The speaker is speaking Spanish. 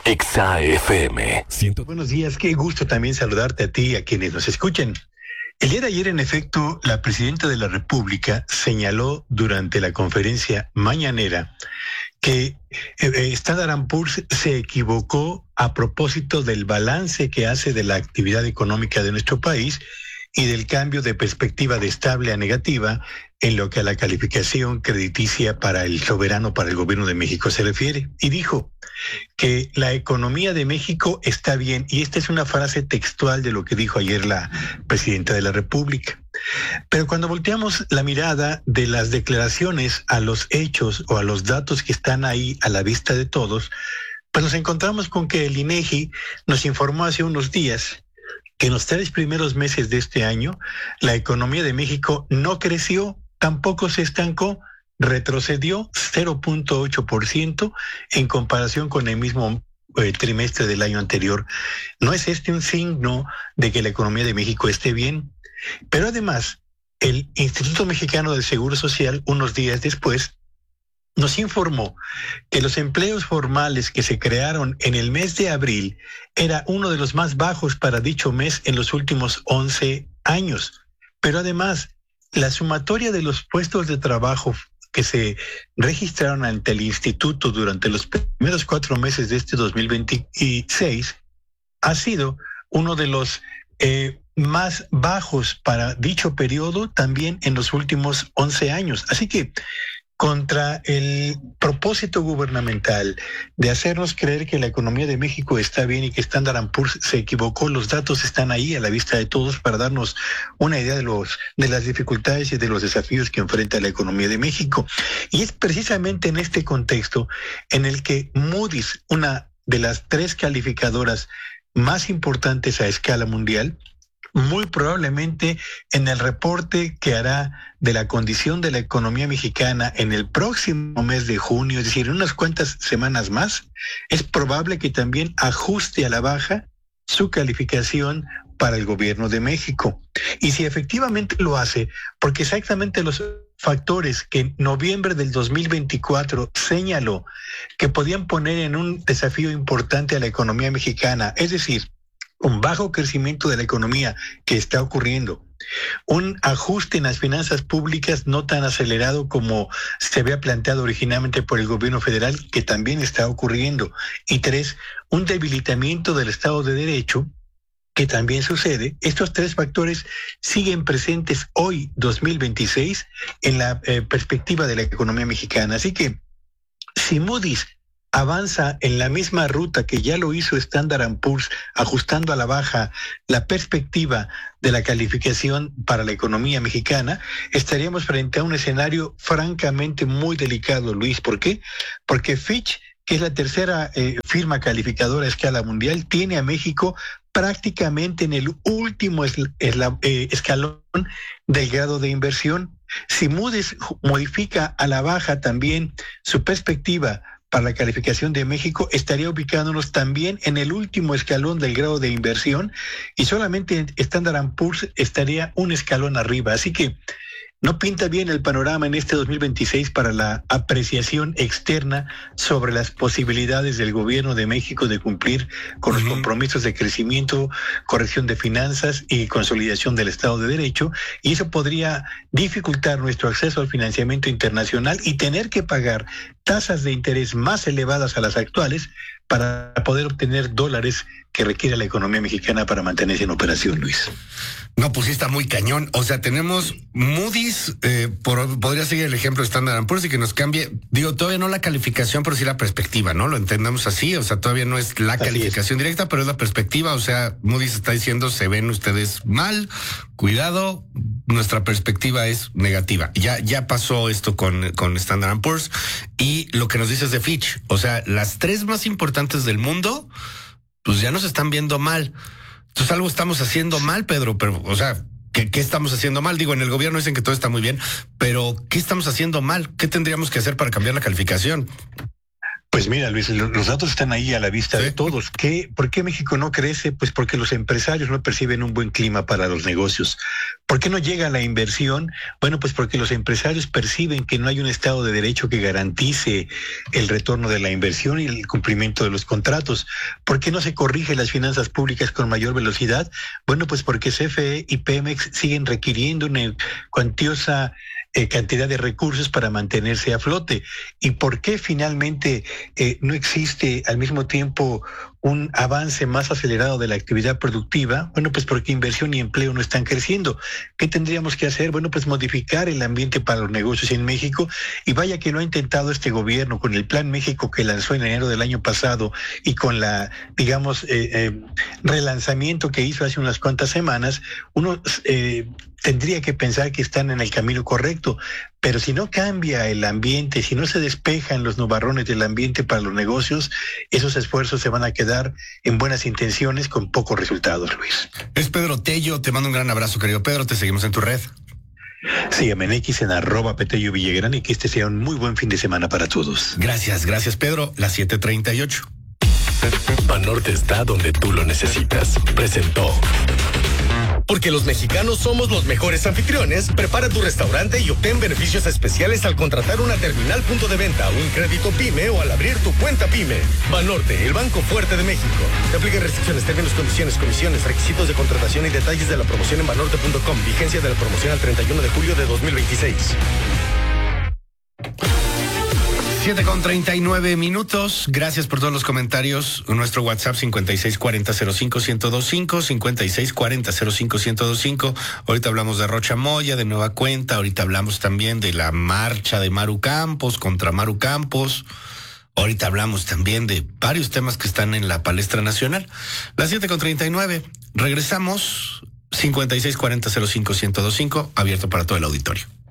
Exa FM. Buenos días, qué gusto también saludarte a ti y a quienes nos escuchen. El día de ayer, en efecto, la presidenta de la República señaló durante la conferencia mañanera que Standard & Poor's se equivocó a propósito del balance que hace de la actividad económica de nuestro país y del cambio de perspectiva de estable a negativa en lo que a la calificación crediticia para el soberano, para el gobierno de México se refiere. Y dijo que la economía de México está bien, y esta es una frase textual de lo que dijo ayer la presidenta de la República. Pero cuando volteamos la mirada de las declaraciones a los hechos o a los datos que están ahí a la vista de todos, pues nos encontramos con que el INEGI nos informó hace unos días que en los 3 primeros meses de este año, la economía de México no creció, tampoco se estancó, retrocedió 0.8% en comparación con el mismo trimestre del año anterior. ¿No es este un signo de que la economía de México esté bien? Pero además, el Instituto Mexicano del Seguro Social, unos días después, nos informó que los empleos formales que se crearon en el mes de abril era uno de los más bajos para dicho mes en los últimos 11 años. Pero además, la sumatoria de los puestos de trabajo que se registraron ante el instituto durante los primeros 4 meses de este 2026 ha sido uno de los más bajos para dicho periodo también en los últimos 11 años. Así que, contra el propósito gubernamental de hacernos creer que la economía de México está bien y que Standard & Poor's se equivocó, los datos están ahí a la vista de todos para darnos una idea de las dificultades y de los desafíos que enfrenta la economía de México. Y es precisamente en este contexto en el que Moody's, una de las 3 calificadoras más importantes a escala mundial, muy probablemente en el reporte que hará de la condición de la economía mexicana en el próximo mes de junio, es decir, en unas cuantas semanas más, es probable que también ajuste a la baja su calificación para el gobierno de México. Y si efectivamente lo hace, porque exactamente los factores que en noviembre del 2024 señaló que podían poner en un desafío importante a la economía mexicana, es decir, un bajo crecimiento de la economía que está ocurriendo, un ajuste en las finanzas públicas no tan acelerado como se había planteado originalmente por el gobierno federal, que también está ocurriendo, y 3, un debilitamiento del Estado de Derecho, que también sucede. Estos 3 factores siguen presentes hoy, 2026, en la perspectiva de la economía mexicana. Así que, si Moody's avanza en la misma ruta que ya lo hizo Standard & Poor's, ajustando a la baja la perspectiva de la calificación para la economía mexicana, estaríamos frente a un escenario francamente muy delicado, Luis. ¿Por qué? Porque Fitch, que es la tercera firma calificadora a escala mundial, tiene a México prácticamente en el último escalón del grado de inversión. Si Moody's modifica a la baja también su perspectiva para la calificación de México, estaría ubicándonos también en el último escalón del grado de inversión, y solamente Standard & Poor's estaría un escalón arriba. Así que no pinta bien el panorama en este 2026 para la apreciación externa sobre las posibilidades del gobierno de México de cumplir con los compromisos de crecimiento, corrección de finanzas y consolidación del Estado de Derecho, y eso podría dificultar nuestro acceso al financiamiento internacional y tener que pagar tasas de interés más elevadas a las actuales para poder obtener dólares que requiere la economía mexicana para mantenerse en operación, Luis. No, pues sí está muy cañón. O sea, tenemos Moody's, podría seguir el ejemplo de Standard & Poor's y que nos cambie, digo, todavía no la calificación, pero sí la perspectiva, ¿no? Lo entendamos así, o sea, todavía no es la calificación directa, pero es la perspectiva. O sea, Moody's está diciendo, se ven ustedes mal, cuidado, nuestra perspectiva es negativa. Ya pasó esto con Standard & Poor's, y lo que nos dices de Fitch, o sea, las 3 más importantes del mundo, pues ya nos están viendo mal. Entonces algo estamos haciendo mal, Pedro, pero, o sea, ¿qué estamos haciendo mal? Digo, en el gobierno dicen que todo está muy bien, pero ¿qué estamos haciendo mal? ¿Qué tendríamos que hacer para cambiar la calificación? Pues mira, Luis, los datos están ahí a la vista de todos. ¿Por qué México no crece? Pues porque los empresarios no perciben un buen clima para los negocios. ¿Por qué no llega la inversión? Bueno, pues porque los empresarios perciben que no hay un Estado de Derecho que garantice el retorno de la inversión y el cumplimiento de los contratos. ¿Por qué no se corrige las finanzas públicas con mayor velocidad? Bueno, pues porque CFE y Pemex siguen requiriendo una cuantiosa cantidad de recursos para mantenerse a flote. ¿Y por qué finalmente no existe al mismo tiempo un avance más acelerado de la actividad productiva? Bueno, pues porque inversión y empleo no están creciendo. ¿Qué tendríamos que hacer? Bueno, pues modificar el ambiente para los negocios en México, y vaya que lo ha intentado este gobierno con el Plan México que lanzó en enero del año pasado y con la, digamos, relanzamiento que hizo hace unas cuantas semanas. Uno tendría que pensar que están en el camino correcto, pero si no cambia el ambiente, si no se despejan los nubarrones del ambiente para los negocios, esos esfuerzos se van a quedar en buenas intenciones con pocos resultados, Luis. Es Pedro Tello, te mando un gran abrazo, querido Pedro, te seguimos en tu red. Sígueme en X en @Petello Villagrán, y que este sea un muy buen fin de semana para todos. Gracias Pedro, las 7:38. Banorte está donde tú lo necesitas. Presentó. Porque los mexicanos somos los mejores anfitriones, prepara tu restaurante y obtén beneficios especiales al contratar una terminal punto de venta, un crédito PYME o al abrir tu cuenta PYME. Banorte, el banco fuerte de México. Se aplican restricciones, términos, condiciones, comisiones, requisitos de contratación y detalles de la promoción en banorte.com. Vigencia de la promoción al 31 de julio de 2026. 7:39. Gracias por todos los comentarios. Nuestro WhatsApp 5640-05-1025, 5640-05-1025. Ahorita hablamos de Rocha Moya, de nueva cuenta. Ahorita hablamos también de la marcha de Maru Campos contra Maru Campos. Ahorita hablamos también de varios temas que están en la palestra nacional. Las 7:39. Regresamos. 5640-05-1025, abierto para todo el auditorio.